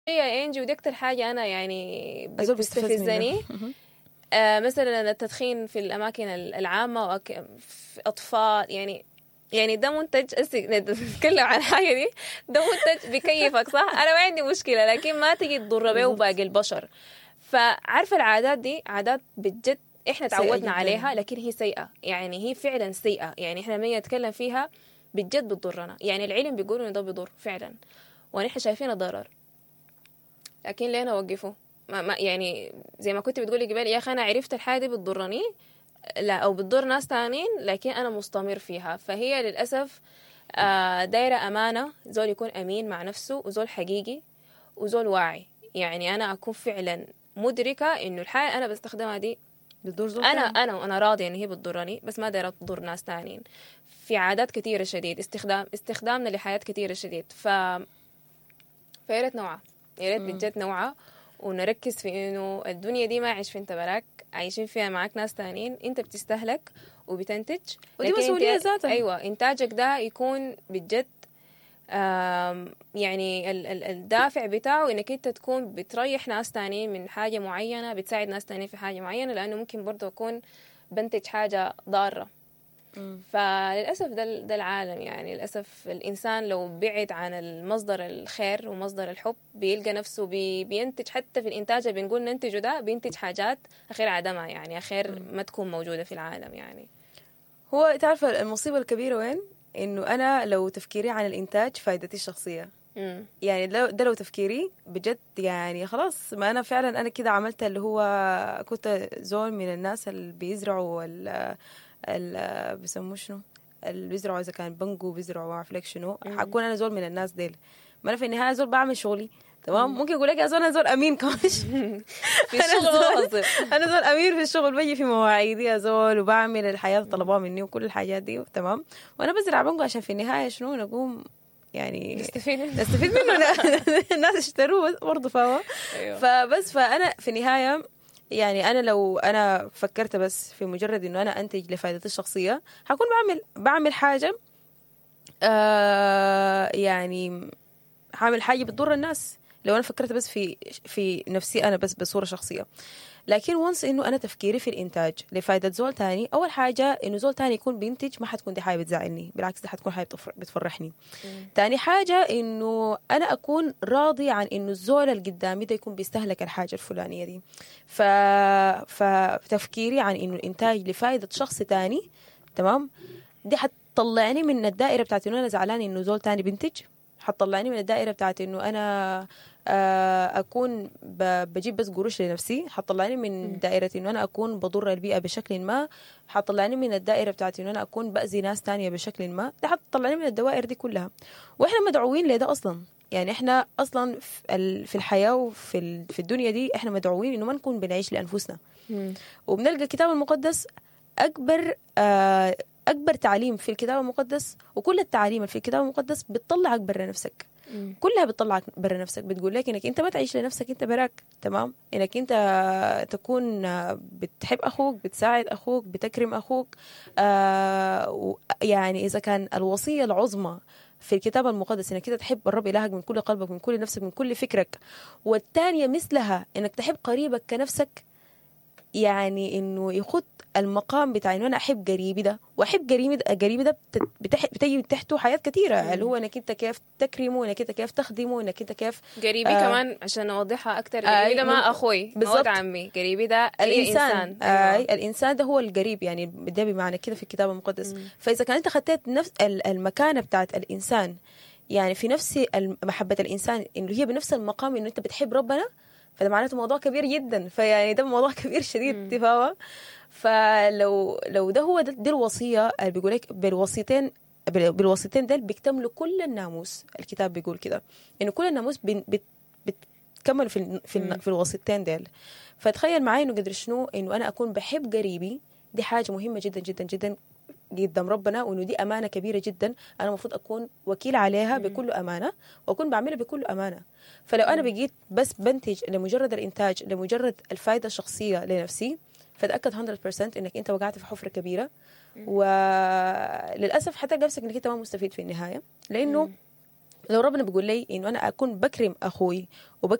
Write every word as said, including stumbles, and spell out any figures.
يا انجي، ودي اكتر حاجه انا يعني أزول بيستفز بتستفزني. آه مثلا التدخين في الاماكن العامه وأك... في اطفال، يعني يعني ده منتج أسي... نتكلم عن الحاجه دي، ده منتج بيكيفك صح، انا ما عندي مشكله، لكن ما تيجي تضر بيه وباقي البشر. فعارفه العادات دي عادات بجد احنا سيئة تعودنا جداً. عليها، لكن هي سيئه، يعني هي فعلا سيئه، يعني احنا لما نتكلم فيها بجد بتضرنا. يعني العلم بيقول انه ده بيضر فعلا، ونحن شايفين ضرر، لكن ليه نوقفه؟ ما ما يعني زي ما كنت بتقولي قبل، يا اخي انا عرفت الحاجه دي بتضرني، لا او بتضر ناس تانيين، لكن انا مستمر فيها. فهي للاسف آه، دايره امانه، زول يكون امين مع نفسه، وزول حقيقي، وزول واعي. يعني انا اكون فعلا مدركه انه الحاجه انا بستخدمها دي بتدور زول انا تاني. انا وانا راضيه ان هي بتضرني، بس ما دايره تضر ناس تانيين. في عادات كثيره شديد، استخدام استخدامنا لحياه كثيره شديد. ف فيا ريت نوعه، يا ريت بجد نوعه، ونركز في انه الدنيا دي ما عايش في انت براك، عايشين فيها معاك ناس تانيين، انت بتستهلك وبتنتج، ودي لكن مسؤولية انت ذاتها. ايوه انتاجك ده يكون بجد آم، يعني ال ال الدافع بتاعه انك انت تكون بتريح ناس تانيين من حاجة معينة، بتساعد ناس تانيين في حاجة معينة، لانه ممكن برضه اكون بنتج حاجة ضارة. فللأسف ده ده العالم، يعني للأسف الإنسان لو بعد عن المصدر الخير ومصدر الحب بيلقى نفسه بي بينتج، حتى في الإنتاج اللي بنقول ننتجه ده بينتج حاجات أخير عدمها، يعني أخير ما تكون موجودة في العالم. يعني هو تعرف المصيبة الكبيرة وين؟ إنه أنا لو تفكيري عن الإنتاج فائدتي الشخصية، مم. يعني لو ده لو تفكيري بجد، يعني خلاص، ما أنا فعلا أنا كده عملت اللي هو كنت زول من الناس اللي بيزرعوا ال ال بيسموه شنو، اللي بيزرعوا إذا كان بنجو بيزرعوا ما أعرف لك شنو، حكون أنا زول من الناس ديل. ما أنا في النهاية زول بعمل شغلي تمام. ممكن يقول لك يا زول أنا زول أمين كمان في انا الشغل زول بهزر. انا زول امير في الشغل، بيجي في مواعيدي يا زول، وبعمل الحياه طلبوها مني وكل الحاجات دي تمام. وانا بزرع بنقو عشان في النهايه شنو نقوم يعني نستفيد منه. نستفيد منه. لا، الناس اشتروه برضه فاهمه. أيوه. فبس فانا في النهايه يعني انا لو انا فكرت بس في مجرد انه انا انتج لفائدتي الشخصيه، حكون بعمل بعمل حاجه آه يعني هعمل حاجه بتضر الناس لو انا فكرت بس في في نفسي انا بس بصوره شخصيه. لكن وانس انه انا تفكيري في الانتاج لفائده زول تاني، اول حاجه انه زول تاني يكون بينتج، ما حتكون دي حاجه بتزعلني، بالعكس دي حتكون حاجه بتفر- بتفرحني. تاني حاجه انه انا اكون راضي عن انه الزول اللي قدامي ده يكون بيستهلك الحاجه الفلانيه دي. ف... فتفكيري عن انه الانتاج لفائده شخص تاني تمام، دي حتطلعني من الدائره بتاعت انه انا زعلان انه زول تاني بينتج، حتطلعني من الدائره بتاعت انه انا آه، اكون ب- بجيب بس قروش لنفسي، حتطلعني من دائره انه انا اكون بضر البيئه بشكل ما، حتطلعني من الدائره بتاعت انه انا اكون باذي ناس تانية بشكل ما، ده حتطلعني من الدوائر دي كلها. واحنا مدعوين لده اصلا، يعني احنا اصلا في ال- في الحياه وفي ال- في الدنيا دي احنا مدعوين انه ما نكون بنعيش لانفسنا. وبنلقى الكتاب المقدس اكبر آه اكبر تعليم في الكتاب المقدس، وكل التعاليم اللي في الكتاب المقدس بتطلعك برا نفسك، كلها بتطلعك برا نفسك، بتقول لك انك انت ما تعيش لنفسك، انت براك تمام، انك انت تكون بتحب اخوك، بتساعد اخوك، بتكرم اخوك. آه يعني اذا كان الوصيه العظمى في الكتاب المقدس انك انت تحب الرب الهك من كل قلبك، من كل نفسك، من كل فكرك، والثانيه مثلها انك تحب قريبك كنفسك، يعني انه يخط المقام بتاع انه انا احب قريبي ده، واحب قريبي ده، قريبي ده بت- بتح... بتجي تحته حياه كثيره، اللي هو انك انت كيف تكرمه، انك انت كيف تخدمه، انك انت كيف قريبي آه كمان عشان اوضحها اكتر، قريبي آي ده ما مم... اخوي ما ولد بالضبط. عمي، قريبي ده اي الانسان انسان. آي ايوه. الانسان ده هو القريب، يعني ده بمعنى كده في الكتاب المقدس. فاذا كان انت خطيت نفس ال- المكانه بتاعت الانسان، يعني في نفس الم- محبه الانسان انه هي بنفس المقام انه انت بتحب ربنا، فده معناته موضوع كبير جدا، فيعني ده موضوع كبير شديد تفاهمه. فلو لو ده هو ده دي الوصيه اللي بيقول لك بالوصيتين، بال- بالوصيتين دول بيكتملوا كل الناموس. الكتاب بيقول كده انه كل الناموس بن- بت بتكمل في ال- في, ال- في الوصيتين دول. فتخيل معي انه قدر شنو انه انا اكون بحب قريبي، دي حاجه مهمه جدا جدا جدا قدام ربنا، وانه دي امانه كبيره جدا، انا المفروض اكون وكيل عليها بكل امانه، واكون بعملها بكل امانه. فلو انا بقيت بس بنتج لمجرد الانتاج، لمجرد الفائده الشخصيه لنفسي، فتاكد مية بالمية انك انت وقعت في حفره كبيره، وللاسف حتى نفسك انك انت ما مستفيد في النهايه، لانه لو ربنا بيقول لي انه انا اكون بكرم اخوي